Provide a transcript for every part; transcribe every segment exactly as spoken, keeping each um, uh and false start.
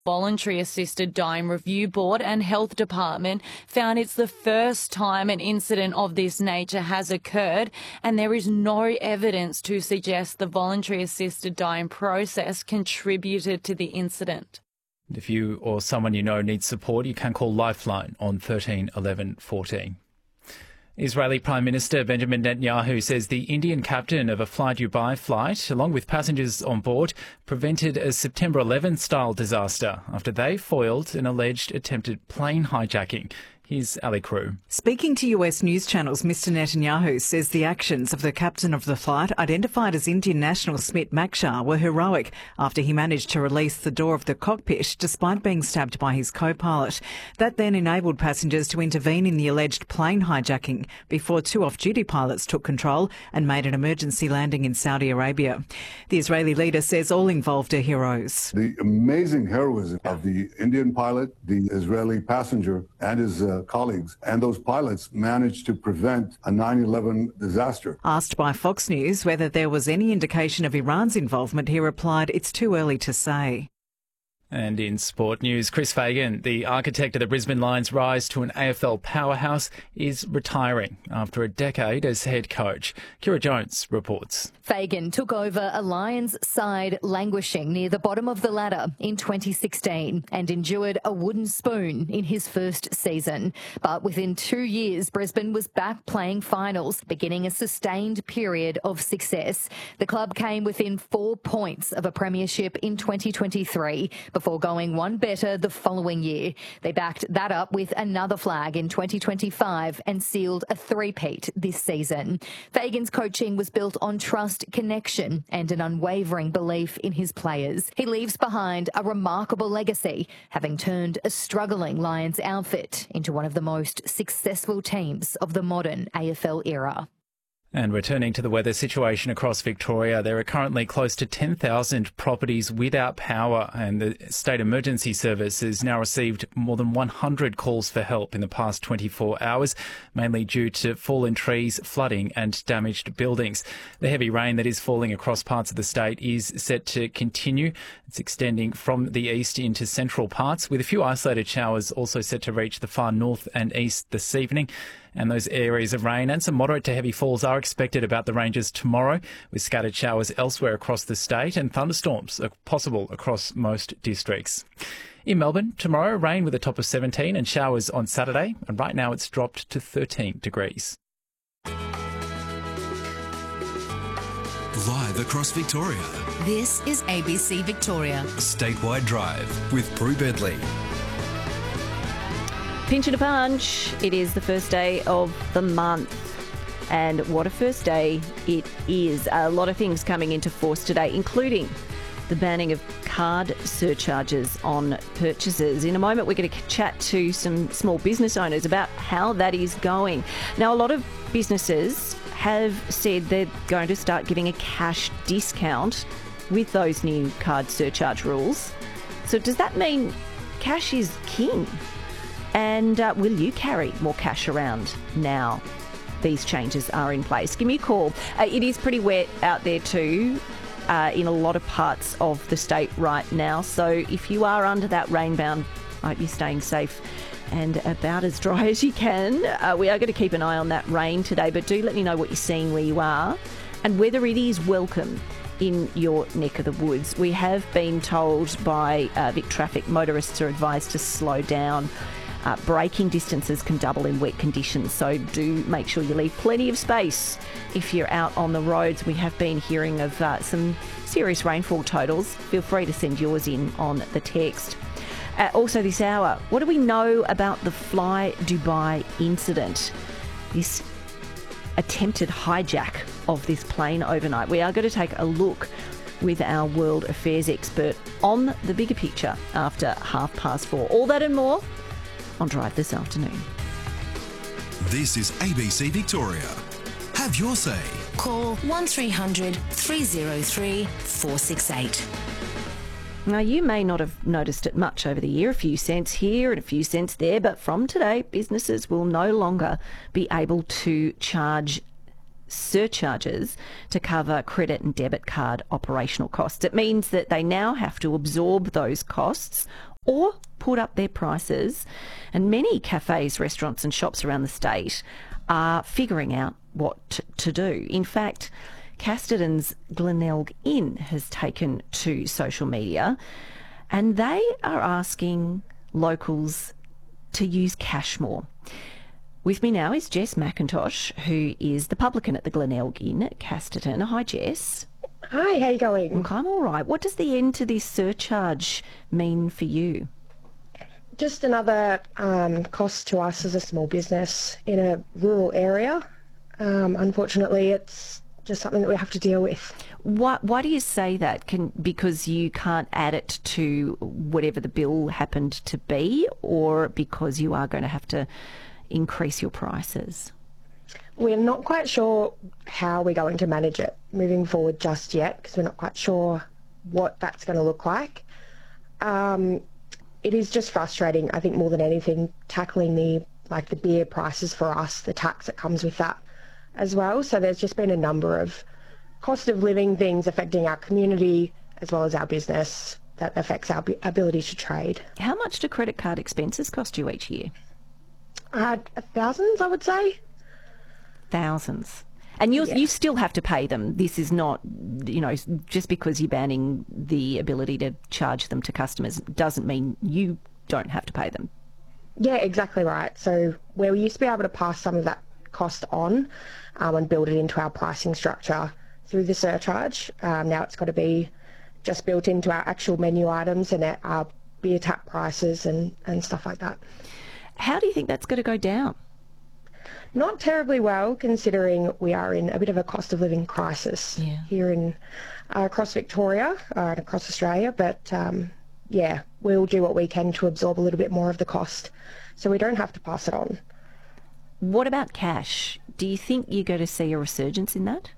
Voluntary Assisted Dying Review Board and Health Department found it's the first time an incident of this nature has occurred, and there is no evidence to suggest the voluntary assisted dying process contributed to the incident. If you or someone you know needs support, you can call Lifeline on thirteen eleven fourteen. Israeli Prime Minister Benjamin Netanyahu says the Indian captain of a Fly Dubai flight, along with passengers on board, prevented a September eleventh style disaster after they foiled an alleged attempted plane hijacking. Here's Ali Crew. Speaking to U S news channels, Mister Netanyahu says the actions of the captain of the flight, identified as Indian national Smit Makshar, were heroic after he managed to release the door of the cockpit despite being stabbed by his co-pilot. That then enabled passengers to intervene in the alleged plane hijacking before two off-duty pilots took control and made an emergency landing in Saudi Arabia. The Israeli leader says all involved are heroes. The amazing heroism of the Indian pilot, the Israeli passenger and his uh, colleagues, and those pilots managed to prevent a nine eleven disaster. Asked by Fox News whether there was any indication of Iran's involvement, he replied, "It's too early to say." And in sport news, Chris Fagan, the architect of the Brisbane Lions' rise to an A F L powerhouse, is retiring after a decade as head coach. Kira Jones reports. Fagan took over a Lions side languishing near the bottom of the ladder in twenty sixteen and endured a wooden spoon in his first season. But within two years, Brisbane was back playing finals, beginning a sustained period of success. The club came within four points of a premiership in twenty twenty-three, before going one better the following year. They backed that up with another flag in twenty twenty-five and sealed a three-peat this season. Fagan's coaching was built on trust, connection and an unwavering belief in his players. He leaves behind a remarkable legacy, having turned a struggling Lions outfit into one of the most successful teams of the modern A F L era. And returning to the weather situation across Victoria, there are currently close to ten thousand properties without power, and the State Emergency Service has now received more than one hundred calls for help in the past twenty-four hours, mainly due to fallen trees, flooding and damaged buildings. The heavy rain that is falling across parts of the state is set to continue. It's extending from the east into central parts, with a few isolated showers also set to reach the far north and east this evening. And those areas of rain and some moderate to heavy falls are expected about the ranges tomorrow, with scattered showers elsewhere across the state and thunderstorms are possible across most districts. In Melbourne, tomorrow, rain with a top of seventeen and showers on Saturday, and right now it's dropped to thirteen degrees. Live across Victoria. This is A B C Victoria. Statewide Drive with Prue Bedley. Pinch and a punch. It is the first day of the month. And what a first day it is. A lot of things coming into force today, including the banning of card surcharges on purchases. In a moment, we're going to chat to some small business owners about how that is going. Now, a lot of businesses have said they're going to start giving a cash discount with those new card surcharge rules. So does that mean cash is king? And uh, will you carry more cash around now these changes are in place? Give me a call. Uh, it is pretty wet out there too uh, in a lot of parts of the state right now. So if you are under that rain bound, I hope you're staying safe and about as dry as you can. Uh, we are going to keep an eye on that rain today, but do let me know what you're seeing where you are and whether it is welcome in your neck of the woods. We have been told by uh, Vic Traffic motorists are advised to slow down. Uh, braking distances can double in wet conditions, so do make sure you leave plenty of space if you're out on the roads. We have been hearing of uh, some serious rainfall totals. Feel free to send yours in on the text. Uh, also this hour, what do we know about the Fly Dubai incident? This attempted hijack of this plane overnight. We are going to take a look with our world affairs expert on the bigger picture after half past four. All that and more on Drive this afternoon. This is A B C Victoria. Have your say. Call one three hundred three oh three four six eight. Now, you may not have noticed it much over the year, a few cents here and a few cents there, but from today, businesses will no longer be able to charge surcharges to cover credit and debit card operational costs. It means that they now have to absorb those costs or put up their prices. And many cafes, restaurants and shops around the state are figuring out what t- to do. In fact, Casterton's Glenelg Inn has taken to social media and they are asking locals to use cash more. With me now is Jess McIntosh, who is the publican at the Glenelg Inn at Casterton. Hi, Jess. Hi, how you going? Look, I'm all right. What does the end to this surcharge mean for you? Just another um, cost to us as a small business in a rural area. Um, unfortunately, it's just something that we have to deal with. Why, why do you say that? Can, because you can't add it to whatever the bill happened to be, or because you are going to have to increase your prices? We're not quite sure how we're going to manage it moving forward just yet, because we're not quite sure what that's going to look like. Um, it is just frustrating, I think, more than anything, tackling the like the beer prices for us, the tax that comes with that as well. So there's just been a number of cost of living things affecting our community as well as our business that affects our ability to trade. How much do credit card expenses cost you each year? Uh, thousands, I would say. Thousands. And you Yeah. you still have to pay them. This is not, you know, just because you're banning the ability to charge them to customers doesn't mean you don't have to pay them. Yeah, exactly right. So where we used to be able to pass some of that cost on um, and build it into our pricing structure through the surcharge, um, now it's got to be just built into our actual menu items and our beer tap prices and, and stuff like that. How do you think that's going to go down? Not terribly well, considering we are in a bit of a cost of living crisis Yeah. here in uh, across Victoria uh, and across Australia. But um, yeah, we'll do what we can to absorb a little bit more of the cost, so we don't have to pass it on. What about cash? Do you think you're going to see a resurgence in that?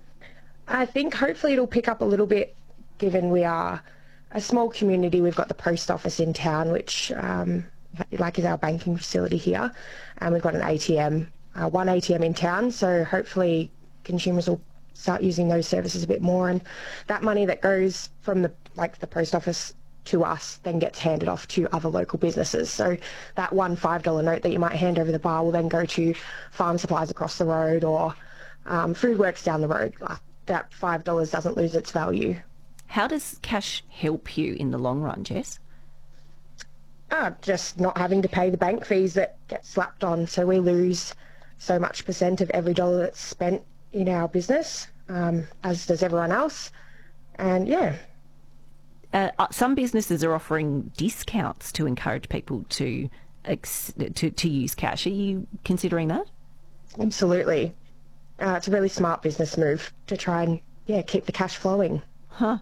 I think hopefully it'll pick up a little bit, given we are a small community. We've got the post office in town, which um, like is our banking facility here, and we've got an A T M, uh, one A T M in town. So hopefully consumers will start using those services a bit more, and that money that goes from the like the post office to us then gets handed off to other local businesses. So that one five dollar note that you might hand over the bar will then go to farm supplies across the road or um, Food Works down the road. That five dollars doesn't lose its value. How does cash help you in the long run, Jess? Uh, just not having to pay the bank fees that get slapped on. So we lose so much percent of every dollar that's spent in our business, um, as does everyone else. And yeah. Uh, some businesses are offering discounts to encourage people to, ex- to to use cash. Are you considering that? Absolutely. Uh, it's a really smart business move to try and yeah keep the cash flowing. Huh.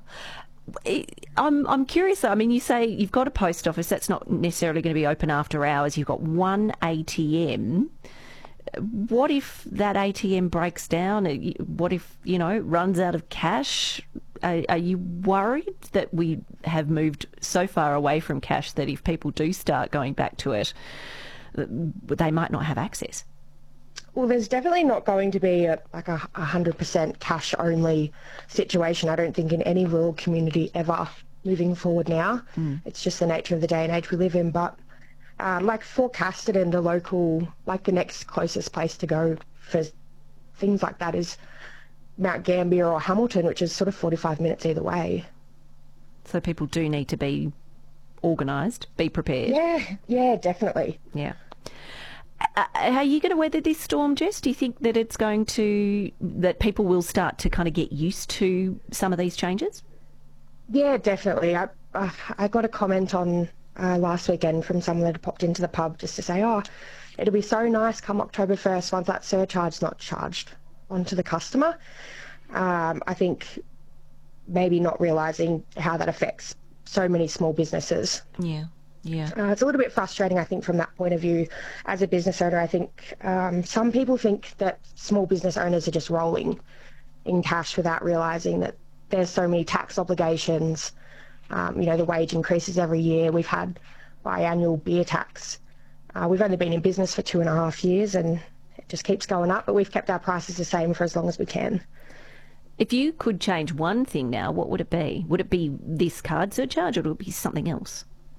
I'm I'm curious. I mean, you say you've got a post office that's not necessarily going to be open after hours. You've got one A T M. What if that A T M breaks down? What if, you know, runs out of cash? Are, are you worried that we have moved so far away from cash that if people do start going back to it, they might not have access? Well, there's definitely not going to be a, like a one hundred percent cash-only situation, I don't think, in any rural community ever moving forward now. Mm. It's just the nature of the day and age we live in. But uh, like for Casterton, the local, like the next closest place to go for things like that is Mount Gambier or Hamilton, which is sort of forty-five minutes either way. So people do need to be organised, be prepared. Yeah, yeah, definitely. Yeah. Uh, are you going to weather this storm, Jess? Do you think that it's going to, that people will start to kind of get used to some of these changes? Yeah, definitely. I uh, I got a comment on uh, last weekend from someone that had popped into the pub just to say, oh, it'll be so nice come October first once that surcharge's not charged onto the customer. Um, I think maybe not realising how that affects so many small businesses. Yeah. Yeah, uh, it's a little bit frustrating, I think, from that point of view. As a business owner, I think um, some people think that small business owners are just rolling in cash without realising that there's so many tax obligations. Um, you know, the wage increases every year. We've had biannual beer tax. Uh, we've only been in business for two and a half years and it just keeps going up, but we've kept our prices the same for as long as we can. If you could change one thing now, what would it be? Would it be this card surcharge or would it be something else?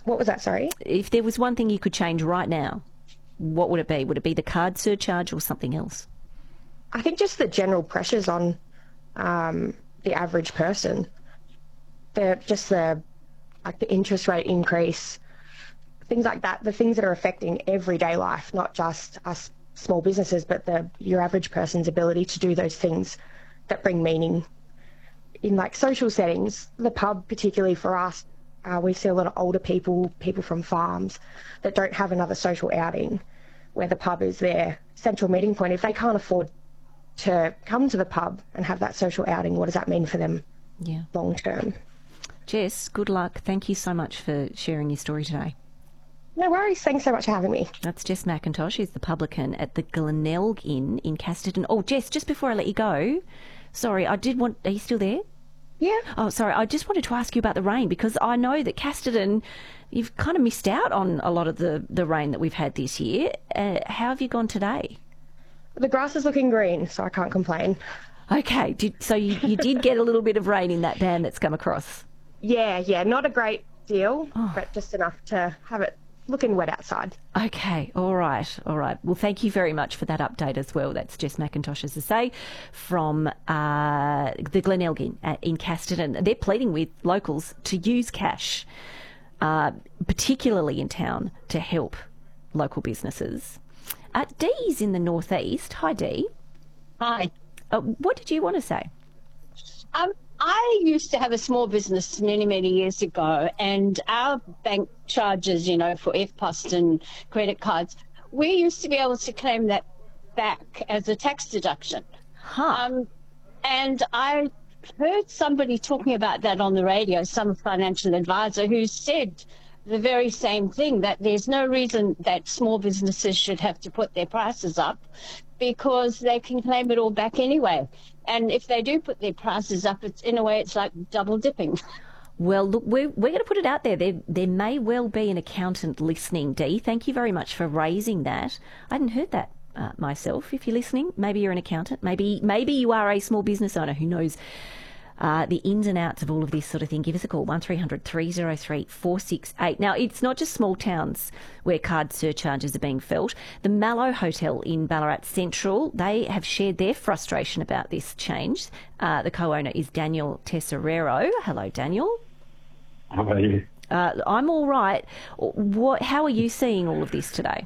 What was that, sorry? If there was one thing you could change right now, what would it be? Would it be the card surcharge or something else? I think just the general pressures on um, the average person. The, just the, like the interest rate increase, things like that, the things that are affecting everyday life, not just us small businesses, but the your average person's ability to do those things that bring meaning in like social settings. The pub, particularly for us, uh, we see a lot of older people, people from farms that don't have another social outing where the pub is their central meeting point. If they can't afford to come to the pub and have that social outing, what does that mean for them yeah. long term? Jess, good luck. Thank you so much for sharing your story today. No worries. Thanks so much for having me. That's Jess McIntosh. She's the publican at the Glenelg Inn in Casterton. Oh, Jess, just before I let you go, sorry, I did want... Are you still there? Yeah. Oh, sorry, I just wanted to ask you about the rain, because I know that Casterton, you've kind of missed out on a lot of the, the rain that we've had this year. Uh, how have you gone today? The grass is looking green, so I can't complain. Okay, did, so you, you did get a little bit of rain in that band that's come across? Yeah, yeah, not a great deal, oh. but just enough to have it looking wet outside. Okay, all right, all right. Well, thank you very much for that update as well. That's Jess McIntosh, as I say, from uh, the Glenelg Inn in Casterton. They're pleading with locals to use cash, uh, particularly in town, to help local businesses. Uh, Dee's in the northeast. Hi, Dee. Hi. Uh, what did you want to say? Um, I used to have a small business many, many years ago, and our bank charges, you know, for F P O S and credit cards, we used to be able to claim that back as a tax deduction. Huh. Um, and I heard somebody talking about that on the radio, some financial advisor, who said the very same thing, that there's no reason that small businesses should have to put their prices up because they can claim it all back anyway. And if they do put their prices up, it's in a way it's like double dipping. Well, look, we're, we're going to put it out there. there. There may well be an accountant listening, Dee. Thank you very much for raising that. I hadn't heard that uh, myself. If you're listening, maybe you're an accountant. Maybe maybe you are a small business owner who knows uh, the ins and outs of all of this sort of thing. Give us a call, one three hundred three oh three four six eight. Now, it's not just small towns where card surcharges are being felt. The Mallow Hotel in Ballarat Central, they have shared their frustration about this change. Uh, the co-owner is Daniel Tesserero. Hello, Daniel. How are you? Uh, I'm all right. What? How are you seeing all of this today?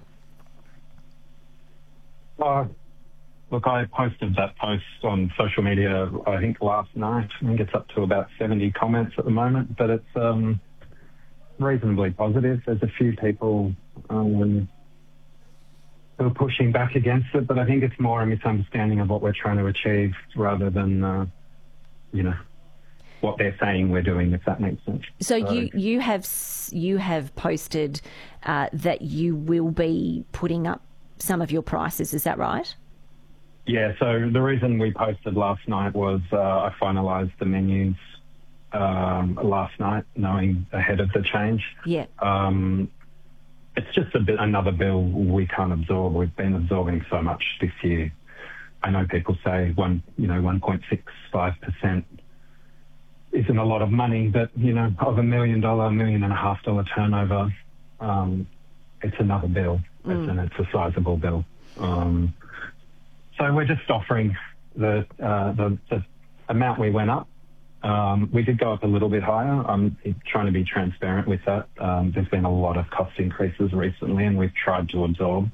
Uh, look, I posted that post on social media, I think, last night. I think it's up to about seventy comments at the moment, but it's um, reasonably positive. There's a few people um, who are pushing back against it, but I think it's more a misunderstanding of what we're trying to achieve rather than, uh, you know, what they're saying we're doing, if that makes sense. So, so you you have you have posted uh, that you will be putting up some of your prices. Is that right? Yeah. So the reason we posted last night was uh, I finalised the menus um, last night, knowing ahead of the change. Yeah. Um, it's just a bit another bill we can't absorb. We've been absorbing so much this year. I know people say one, you know, one point six five percent. Isn't a lot of money, but, you know, of a million dollar, million and a half dollar turnover, um, it's another bill, mm. and it's a sizable bill. Um, so we're just offering the, uh, the the amount we went up. Um, we did go up a little bit higher. I'm trying to be transparent with that. Um, there's been a lot of cost increases recently, and we've tried to absorb.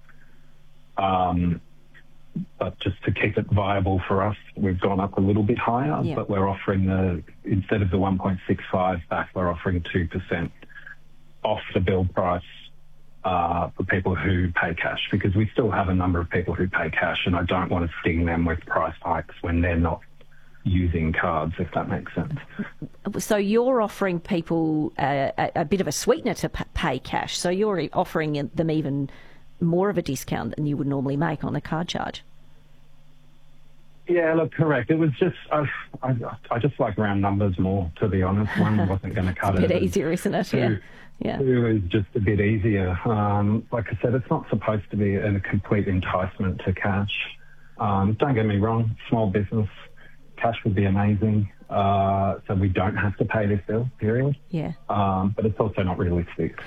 Um, But just to keep it viable for us, we've gone up a little bit higher, yeah. but we're offering the, instead of the one point six five back, we're offering two percent off the bill price uh, for people who pay cash, because we still have a number of people who pay cash, and I don't want to sting them with price hikes when they're not using cards, if that makes sense. So you're offering people a, a, a bit of a sweetener to pay cash, so you're offering them even more of a discount than you would normally make on the card charge. Yeah, look, correct. It was just, I, I, I just like round numbers more, to be honest. One wasn't going to cut it. It's a bit easier, isn't it? Two, yeah. yeah. Two is just a bit easier. Um, like I said, it's not supposed to be a complete enticement to cash. Um, don't get me wrong, small business, cash would be amazing. Uh, so we don't have to pay this bill, period. Yeah. Um, but it's also not realistic.